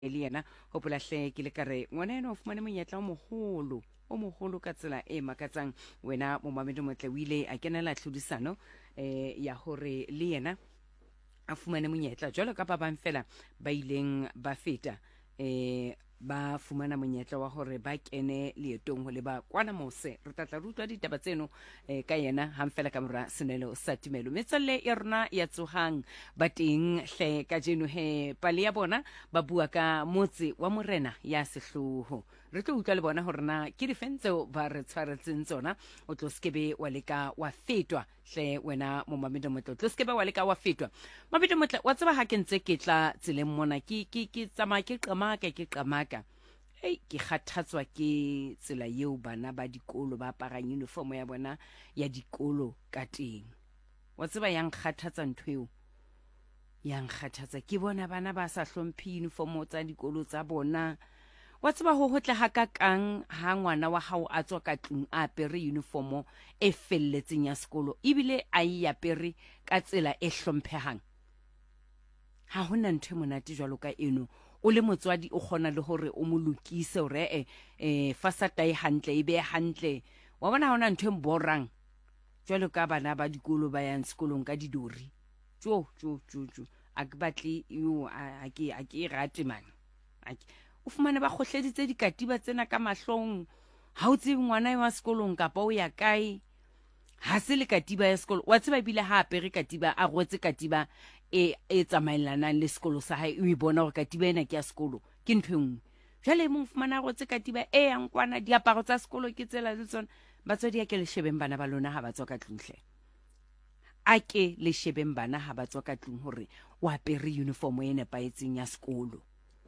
le yena hopola hle ke le kare ngwana ena o fumane monyetla o moholo ka tsela e makatsang. Wena Momamedi Motle o ile a kenela tlhodisano ya hore le yena a fumane monyetla jwalo ka ba bang fela ba ileng ba feta ba fumana monyetla wa hore ba kene leetong ho le ba kwana mose. Re tla rutwa ditaba tseno ka yena hang fela ka mora senelo sa tumelo. Metswalle ya rona ya tsohang ba teng hle ka jeno he pale ya bona ba bua ka motse wa morena ya sehloho. Re tlo utlwa le bona hore na ke difentseo ba re tshwaretseng tsona. O tlo skebe wa leka wa fetwa hle wena Momamedi Motle, o tlo skebe wa leka wa fetwa. Momamedi Motle wa tseba ha ke ntse ke tla tseleng mona ke tsamaya ke qamaka ke kgathatswa ke tsela eo bana ba dikolo ba aparang uniform ya bona ya dikolo ka teng. Wa tseba yang kgathatsa ntho eo, yang kgathatsa ke bona bana ba sa hlomphe uniform tsa dikolo tsa bona. Wa tseba ho hotle ha ka kang ha ngwana wa hao a tswa ka tlung a apere uniform e felletseng ya sekolo ebile a e apere ka tsela e hlomphehang. Ha hona ntho e monate jwalo ka eno. O le motswadi o kgona le hore o mo lokise hore fasata e hantle e be hantle. Wa bona hona ntho e mborang jwalo ka bana ba dikolo ba yang sekolong ka didori. Jo a ke batle yo a ke rate man. O fumane ba kgohleditse dikatiba tsena ka mahlong. Ha o tsebe ngwana wa sekolong kapa o ya kae. Ha se le katiba ya sekolo. Wa tseba bile ha apere katiba a rwetse katiba e tsamaelanang le sekolo sa hae. O bona hore katiba ena ke ya sekolo ke ntho engwe. Jwale mo fumana a rwetse katiba e yang kwana diaparo tsa sekolo ke tsela le tsona. Batswadi a ke le shebeng bana ba lona ha ba tswa ka tlung hle. A ke le shebeng bana ha ba tswa ka tlung hore o apere uniform e nepahetseng ya sekolo.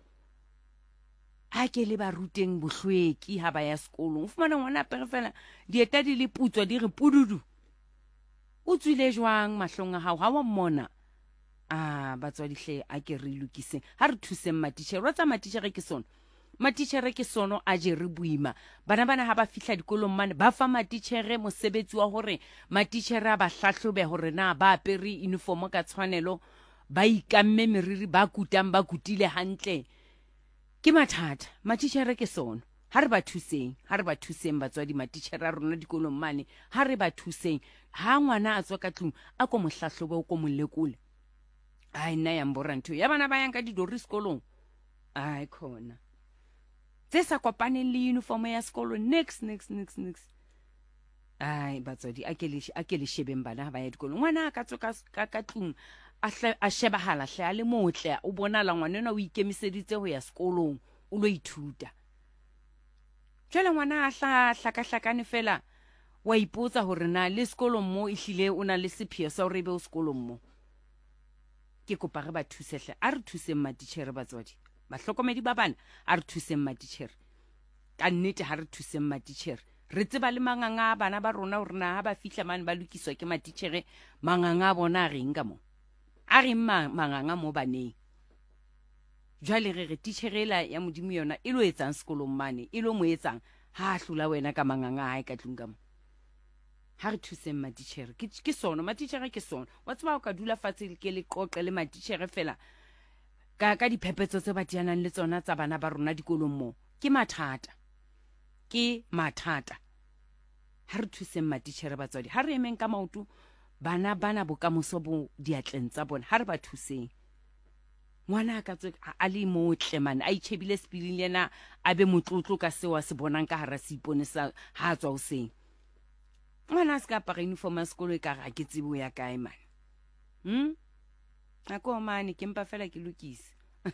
Ha ke le ba ruteng bohlweki ha ba ya sekolong. O fumana ngwana apere fela dieta di le putswa di re pududu. O tswile jwang mahlong a hao ha wa mmona? Batswadi hle a ke re lokiseng. Ha re thuseng matitjhere. Wa tsa matitjhere ke sono. Matitjhere ke sono a jere boima. Bana ha ba fihla dikolong mane ba fa matitjhere mosebetsi wa hore matitjhere a ba hlahlobe hore na ba apere uniform ka tshwanelo, ba ikamme meriri, ba kutang ba kutile hantle. Ke mathata. Matitjhere ke sono. Ha re ba thuseng batswadi matitjhere a rona dikolong mane. Ha re ba thuseng. Ha ngwana a tswa ka tlung a ko mohlahlobe o ko molekole. Nna ya mbora ntho ya bana ba yang ka didori sekolong. Khona tse sa kopaneng le uniform ya sekolo next. Batswadi a ke le shebeng bana ba ya dikolong. Ngwana ka tswa ka tlung a shebahala hle a le motle. O bona la ngwana o ikemiseditse ho ya sekolong o lo ithuta. Jwale ngwana a hlakahlakane fela wa ipotsa hore na le sekolong mo ehlile o na le sepheo sa hore be o sekolong mo. Ke kopa re ba thuse hle. A re thuseng matitjhere batswadi. Bahlokomedi ba bana a re thuseng matitjhere. Ka nnete ha re thuseng matitjhere. Re tseba le manganga a bana ba rona hore na ha ba fihla mane ba lokiswa ke matitjhere manganga a bona a reng ka mo. A re manganga mo baneng. Jwale re titjherela ya modimo yona e lo etsang sekolong mane, e lo mo etsang ha hlola wena ka manganga a hae ka tlung ka mo. Ha re thuseng matitjhere ke sono, matitjhere ke sono. Wa tseba o ka dula fatshe ke le qoqe le matitjhere fela ka diphephetso tse ba dianang le tsona tsa bana ba rona dikolong mo. Ke mathata. Ha re thuseng matitjhere batswadi. Ha re emeng ka maoto bana bokamoso bo diatleng tsa bona. Ha re ba thuseng. Ngwana ka tswe a le motle man, a itjhebile sepileng yena a be motlotlo ka seo a se bonang ka hara seipone sa ha tswa hoseng. Ngwana a se ka apara uniform ya sekolo e ka re ke tsebo ya kae man. A ko mane ke mpa fela ke lokise.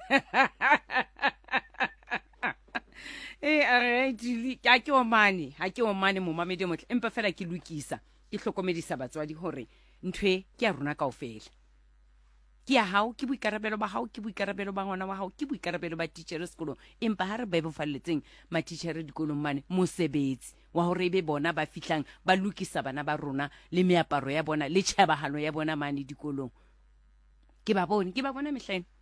Ha ke o mane Momamedi Motle empa fela ke lokisa. Ke hlokomedisa batswadi hore ntwe ke ya rona kaofela. Ke ya hao, ke boikarabelo ba hao, ke boikarabelo ba ngwana wa hao, ke boikarabelo ba titjhere sekolong. Empa ha re bebofalletseng matitjhere dikolong mane mosebetsi wa hore ebe bona ba fihlang ba lokisa bana ba rona le meaparo ya bona le tjhabahalo ya bona mane dikolong. Ke ba bona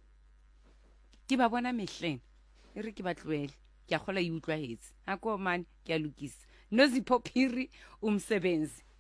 mehleng. E re ke ba tlohele. Ke a kgola e utlwahetse. Ha ko mane ke a lokisa. Nozipho Phiri umsebenzi.